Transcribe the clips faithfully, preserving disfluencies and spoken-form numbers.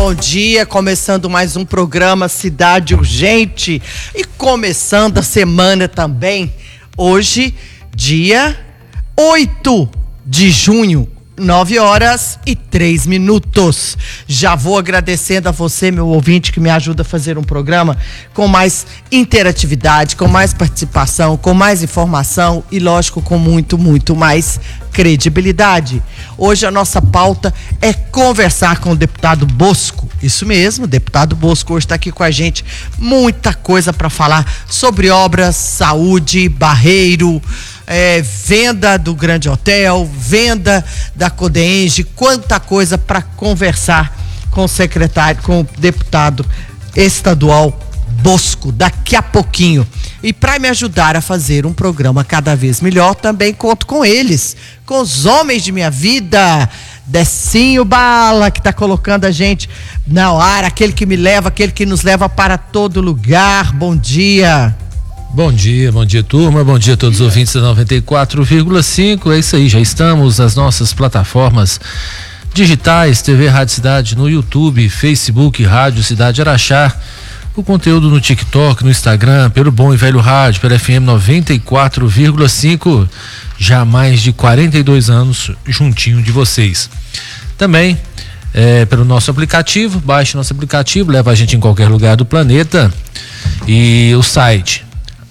bom dia, começando mais um programa Cidade Urgente e começando a semana também, hoje, dia oito de junho, nove horas e três minutos. Já vou agradecendo a você, meu ouvinte, que me ajuda a fazer um programa com mais interatividade, com mais participação, com mais informação e, lógico, com muito, muito mais credibilidade. Hoje a nossa pauta é conversar com o deputado Bosco. Isso mesmo, o deputado Bosco hoje está aqui com a gente. Muita coisa para falar sobre obras, saúde, Barreiro, É, venda do Grande Hotel, venda da Codenge, quanta coisa para conversar com o secretário, com o deputado estadual Bosco, daqui a pouquinho. E para me ajudar a fazer um programa cada vez melhor, também conto com eles, com os homens de minha vida. Decinho Bala, que está colocando a gente na ar, aquele que me leva, aquele que nos leva para todo lugar. Bom dia. Bom dia, bom dia, turma, bom dia a todos os ouvintes da noventa e quatro vírgula cinco, é isso aí, já estamos nas nossas plataformas digitais, T V Rádio Cidade, no YouTube, Facebook, Rádio Cidade Araxá, o conteúdo no TikTok, no Instagram, pelo Bom e Velho Rádio, pela F M noventa e quatro vírgula cinco, já há mais de quarenta e dois anos juntinho de vocês. Também é, pelo nosso aplicativo, baixe nosso aplicativo, leva a gente em qualquer lugar do planeta, e o site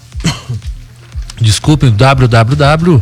desculpem, w w w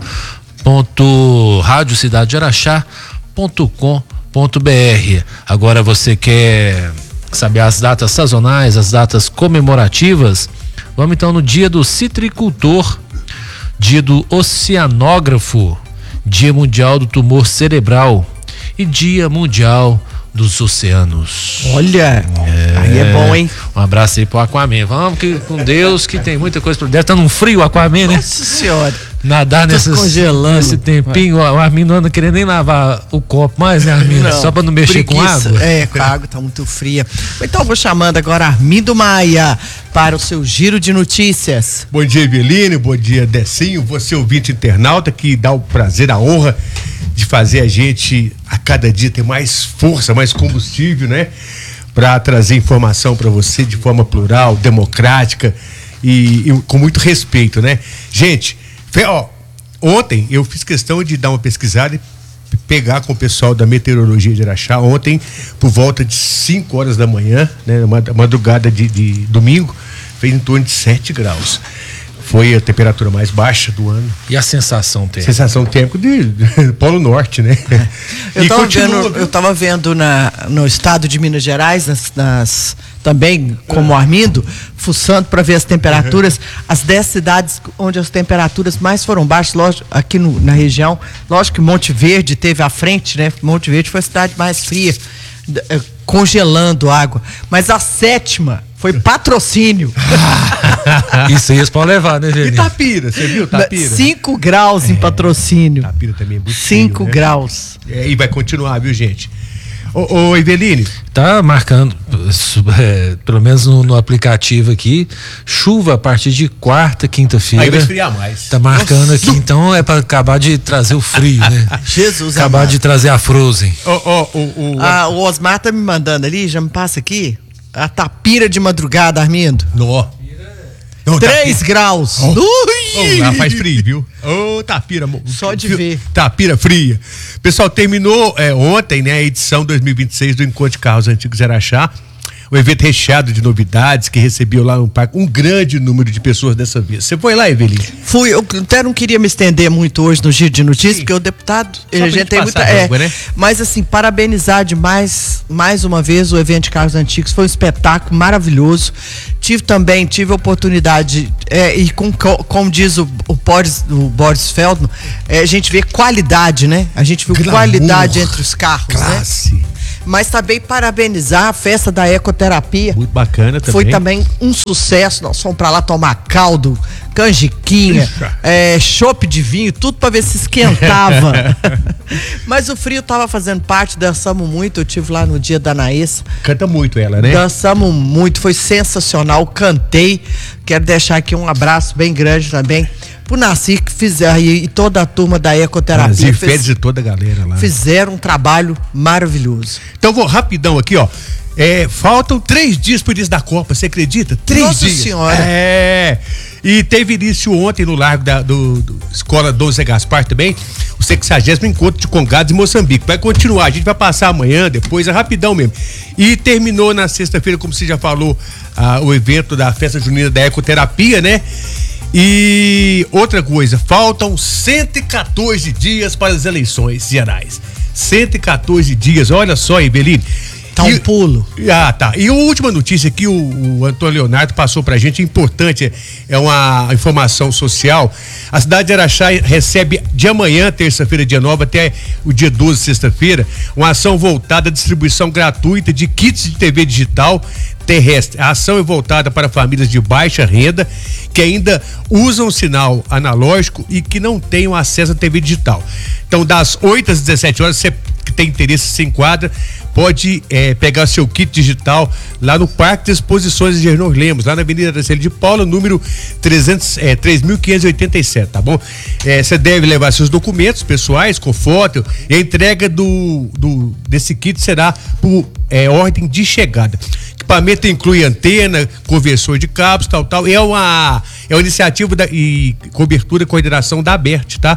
ponto rádio cidade araxá ponto com ponto b r. Agora você quer saber as datas sazonais, as datas comemorativas? Vamos então no dia do citricultor, dia do oceanógrafo, dia mundial do tumor cerebral e dia mundial dos oceanos. Olha, é, aí é bom, hein? Um abraço aí pro Aquaman. Vamos que, com Deus, que tem muita coisa por dentro. Tá num frio o Aquaman, né? Nossa senhora. Nadar nessas, congelando. nesse tempinho. O Armindo não anda querendo nem lavar o copo mais, né, Armindo? Só pra não mexer preguiça. com água. É, a água tá muito fria. Então eu vou chamando agora Armindo Maia para o seu giro de notícias. Bom dia, Eveline. Bom dia, Decinho. Você ouvinte internauta que dá o prazer, a honra de fazer a gente a cada dia ter mais força, mais combustível, né? Para trazer informação para você de forma plural, democrática e, e com muito respeito, né? Gente, fe, ó, ontem eu fiz questão de dar uma pesquisada e pegar com o pessoal da meteorologia de Araxá. Ontem, por volta de cinco horas da manhã, né? Madrugada de, de domingo, fez em torno de sete graus. Foi a temperatura mais baixa do ano. E a sensação térmica? Sensação térmica de, de Polo Norte, né? Eu estava vendo, eu tava vendo na, no estado de Minas Gerais, nas, nas, também como o Armindo, fuçando para ver as temperaturas, uhum. As dez cidades onde as temperaturas mais foram baixas, lógico, aqui no, na região, lógico que Monte Verde teve à frente, né? Monte Verde foi a cidade mais fria, congelando água, mas a sétima foi Patrocínio. Isso aí eles podem levar, né, Geni? E Tapira, você viu Tapira? cinco graus em é, Patrocínio. Tapira também é muito cinco né? graus. É, e vai continuar, viu, gente? Ô, ô Eveline. Tá marcando, é, pelo menos no, no aplicativo aqui, chuva a partir de quarta, quinta-feira. Aí vai esfriar mais. Tá marcando Nossa. Aqui, então é pra acabar de trazer o frio, né? Jesus acabar amado. De trazer a Frozen. Ô, ô, ô, ô. Ah, o Osmar tá me mandando ali, já me passa aqui. A Tapira de madrugada, Armindo. Nó. três graus. Oh. Oh, lá faz frio, viu? Ô, oh, Tapira. Só de ver. Tapira fria. Pessoal, terminou é, ontem, né, a edição dois mil e vinte e seis do Encontro de Carros Antigos de Araxá. Um evento recheado de novidades que recebeu lá um, um grande número de pessoas dessa vez. Você foi lá, Eveline? Fui, eu até não queria me estender muito hoje no giro de notícias, Sim. porque o deputado, a gente tem muita. É, água, né? Mas assim, parabenizar demais, mais uma vez, o evento de carros antigos. Foi um espetáculo maravilhoso. Tive também, tive a oportunidade, é, e com, como diz o, o, Boris, o Boris Feldman, é, a gente vê qualidade, né? A gente viu Glamour, qualidade entre os carros, classe. Né? Mas também parabenizar a festa da ecoterapia. Muito bacana também. Foi também um sucesso. Nós fomos pra lá tomar caldo, canjiquinha, é, chopp de vinho, tudo pra ver se esquentava. Mas o frio tava fazendo parte, dançamos muito, eu tive lá no dia da Anaísa. Canta muito ela, né? Dançamos muito, foi sensacional, cantei. Quero deixar aqui um abraço bem grande também pro Nasci, que fizeram, e toda a turma da ecoterapia. Nasci, fez, e toda a galera lá. Fizeram um trabalho maravilhoso. Então vou rapidão aqui, ó. É, faltam três dias pro início da Copa, você acredita? Três Nossa dias. Senhora. É. E teve início ontem no Largo da do, do Escola Dom Zé Gaspar também, o sexagésimo Encontro de Congados em Moçambique. Vai continuar, a gente vai passar amanhã, depois, é rapidão mesmo. E terminou na sexta-feira, como você já falou, ah, o evento da Festa Junina da Ecoterapia, né? E outra coisa, faltam cento e quatorze dias para as eleições gerais. cento e quatorze dias, olha só, Eveline. Tá um pulo. Ah, tá. E a última notícia que o, o Antônio Leonardo passou pra gente, importante, é uma informação social. A cidade de Araxá recebe de amanhã, terça-feira, dia nove, até o dia doze, sexta-feira, uma ação voltada à distribuição gratuita de kits de T V digital terrestre. A ação é voltada para famílias de baixa renda que ainda usam sinal analógico e que não tenham acesso à T V digital. Então, das oito às dezessete horas, você que tem interesse, se enquadra, pode é, pegar seu kit digital lá no Parque de Exposições de Genor Lemos, lá na Avenida Araceli de Paula, número trezentos, é, três mil quinhentos e oitenta e sete, tá bom? Você é, deve levar seus documentos pessoais com foto, e a entrega do, do desse kit será por é, ordem de chegada. O equipamento inclui antena, conversor de cabos, tal, tal. É uma, é uma iniciativa da, e cobertura e coordenação da ABERT, tá?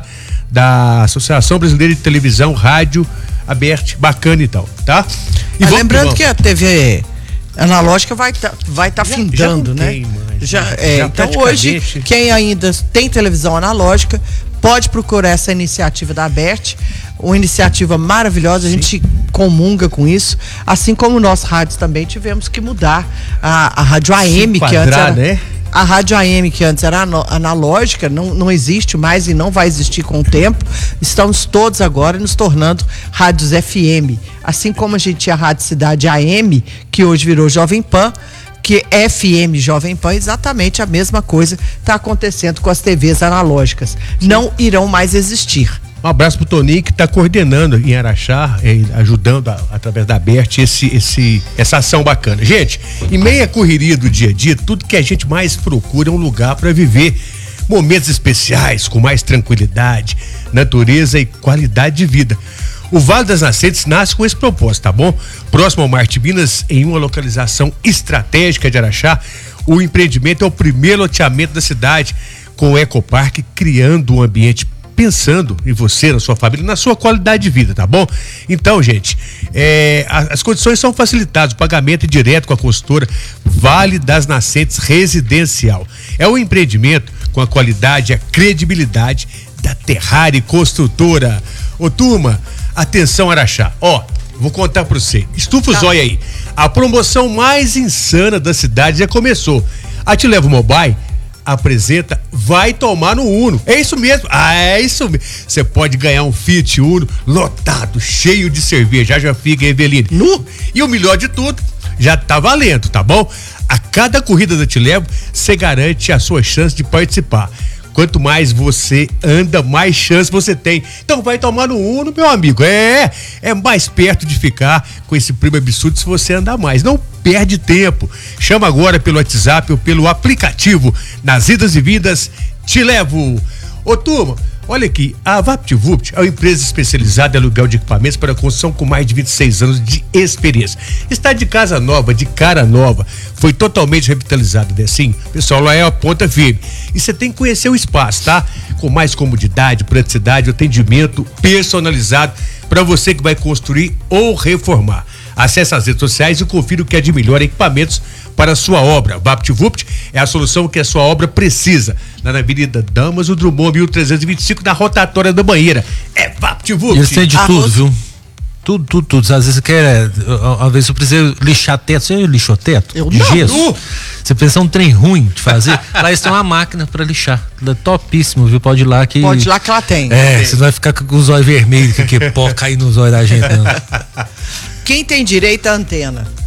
Da Associação Brasileira de Televisão, Rádio, ABERT, bacana e tal, tá? E ah, vamos, lembrando vamos. que a T V analógica vai tá, vai tá Já- findando, já não né? tem mais, já, né? é, Já então praticamente- hoje, quem ainda tem televisão analógica, pode procurar essa iniciativa da ABERT, uma iniciativa maravilhosa, a gente comunga com isso, assim como nós rádios também tivemos que mudar a, a rádio A M, que antes enquadrar, era, né? a rádio A M, que antes era ano- analógica, não, não existe mais e não vai existir com o tempo. Estamos todos agora nos tornando rádios F M. Assim como a gente tinha a Rádio Cidade A M, que hoje virou Jovem Pan, que F M Jovem Pan, exatamente a mesma coisa está acontecendo com as T Vs analógicas. Não irão mais existir. Um abraço pro Toninho, que está coordenando em Araxá, eh, ajudando a, através da ABERT esse, esse, essa ação bacana. Gente, em meia correria do dia a dia, tudo que a gente mais procura é um lugar para viver momentos especiais, com mais tranquilidade, natureza e qualidade de vida. O Vale das Nascentes nasce com esse propósito, tá bom? Próximo ao Mar de Minas, em uma localização estratégica de Araxá, o empreendimento é o primeiro loteamento da cidade com o Ecoparque, criando um ambiente pensando em você, na sua família, na sua qualidade de vida, tá bom? Então, gente, é, a, as condições são facilitadas, o pagamento é direto com a consultora Vale das Nascentes Residencial. É um empreendimento com a qualidade e a credibilidade da Terrari Construtora. Ô, turma, atenção, Araxá, ó, vou contar pra você, estufa o Tá. zóio aí, a promoção mais insana da cidade já começou. A Te Levo Mobile apresenta Vai Tomar no Uno. É isso mesmo. Ah, é isso mesmo. Você pode ganhar um Fiat Uno lotado, cheio de cerveja. Já já fica, Eveline. Nu. E o melhor de tudo, já tá valendo, tá bom? A cada corrida da Te Levo, você garante a sua chance de participar. Quanto mais você anda, mais chance você tem. Então vai tomar no Uno, meu amigo. É, é mais perto de ficar com esse prêmio absurdo se você andar mais. Não perde tempo. Chama agora pelo WhatsApp ou pelo aplicativo. Nas idas e vindas, Te Levo. Ô, turma, olha aqui, a VaptVupt é uma empresa especializada em aluguel de equipamentos para construção com mais de vinte e seis anos de experiência. Está de casa nova, de cara nova, foi totalmente revitalizada, assim, pessoal, lá é a ponta firme. E você tem que conhecer o espaço, tá? Com mais comodidade, praticidade, atendimento personalizado para você que vai construir ou reformar. Acesse as redes sociais e confira o que é de melhor em equipamentos para a sua obra. VaptVupt é a solução que a sua obra precisa. Lá na Avenida Damas, o Drummond, mil trezentos e vinte e cinco, na rotatória da Banheira. É VaptVupt. E eles têm de Arroz. tudo, viu? Tudo, tudo, tudo. Às vezes você quer. Às vezes eu preciso lixar teto. Você lixou teto? Eu de não. gesso? Você pensa um trem ruim de fazer? Lá eles têm uma máquina pra lixar. É topíssimo, viu? Pode ir lá que. Pode ir lá que ela tem. É, você não vai ficar com os olhos vermelhos, que pó cair nos olhos da gente, não. Quem tem direito à antena?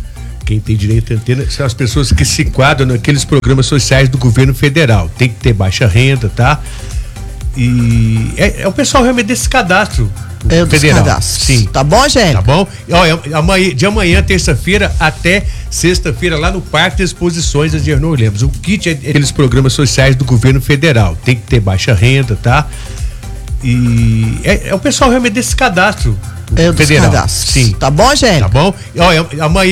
Quem tem direito à antena são as pessoas que se enquadram naqueles programas sociais do governo federal. Tem que ter baixa renda, tá? E é, é o pessoal realmente desse cadastro é dos federal. Cadastros. Sim. Tá bom, gente? Tá bom? Olha, amanhã, de amanhã, terça-feira, até sexta-feira, lá no Parque de Exposições da Gernon Lemos. O kit é aqueles programas sociais do governo federal. Tem que ter baixa renda, tá? E é, é o pessoal realmente desse cadastro é dos federal. Cadastros. Sim. Tá bom, gente? Tá bom? Olha, amanhã